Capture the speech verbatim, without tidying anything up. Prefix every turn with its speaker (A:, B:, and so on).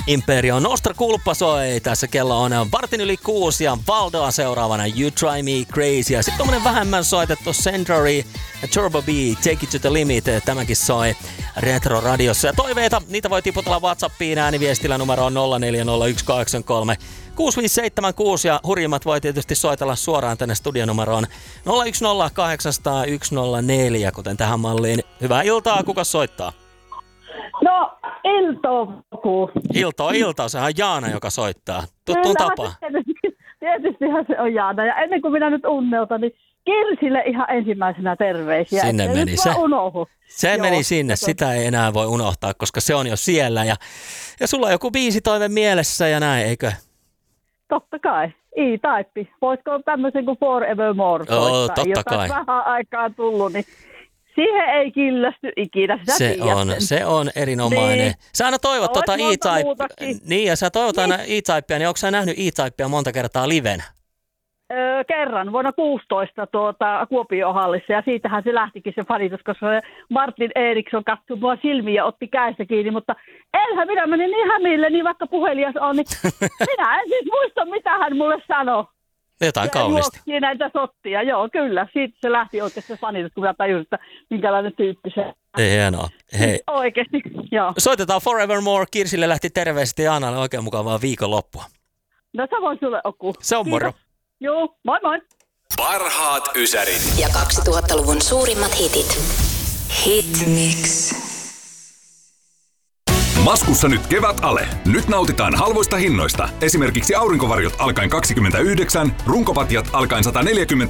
A: Imperio Nostra Culpa soi. Tässä kello on vartin yli kuusi ja Valdoa seuraavana You Try Me Crazy. Ja sitten tommonen vähemmän soitettu Century Turbo B, Take It To The Limit. Tämäkin soi Retro-radiossa. Ja toiveita, niitä voi tiputella WhatsAppiin ääniviestillä numeroon nolla neljä nolla yksi kahdeksan kolme kuusi viisi seitsemän kuusi. Ja hurjimmat voi tietysti soitella suoraan tänne studionumeroon nolla yksi nolla kahdeksan nolla nolla yksi nolla neljä, kuten tähän malliin. Hyvää iltaa, kuka soittaa?
B: No, Ilto.
A: Ilto, Ilto, sehän on Jaana, joka soittaa. Tuttuun tapaan.
B: Tietystihän se on Jaana. Ja ennen kuin minä nyt unneutan, niin Kirsille ihan ensimmäisenä terveisiä.
A: Sinne meni se. Se
B: Joo,
A: meni sinne,
B: se
A: sitä ei enää voi unohtaa, koska se on jo siellä. Ja, ja sulla on joku biisitoive mielessä ja näin, eikö?
B: Totta kai. E-Type. Voisiko tämmöisen kuin Forevermore soittaa?
A: Joo, totta
B: Jota
A: kai.
B: vähän aikaa tullut, niin siihen ei kyllästy ikinä. Sitä
A: Se
B: tiedätte.
A: on, se on erinomainen.
B: Niin.
A: Sä aina toivot
B: Olet
A: tuota
B: monta
A: E-Type.
B: muutakin.
A: Niin, ja sä toivot aina E-Typea, niin onko sä nähnyt E-Typea monta kertaa livenä?
B: Öö, kerran vuonna kuusitoista tuota, Kuopio-hallissa ja siitähän se lähtikin se fanitus, koska se Martin Eriksson katsoi mua silmiä ja otti käestä kiinni, mutta enhän minä menin niin hämille, niin vaikka puhelias on, niin minä en siis muista, mitä hän mulle sanoi.
A: Jotain kaunista.
B: Ja näitä sottia, joo kyllä. Siitä se lähti oikeasti se fanitus, kun minä tajusin, että minkälainen tyyppi se.
A: Hienoa. Hei.
B: Oikeasti, joo.
A: Soitetaan Forevermore. Kirsille lähti terveisesti ja Annalle oikein mukavaa viikonloppua.
B: No samoin sulle, Oku.
A: Se on moro.
B: Joo, moi moi.
C: Parhaat ysärit.
D: Ja kaksituhattaluvun suurimmat hitit. Hitmix.
C: Maskussa nyt kevätale. Nyt nautitaan halvoista hinnoista. Esimerkiksi aurinkovarjot alkaen kaksikymmentäyhdeksän, runkopatjat alkaen sata neljäkymmentä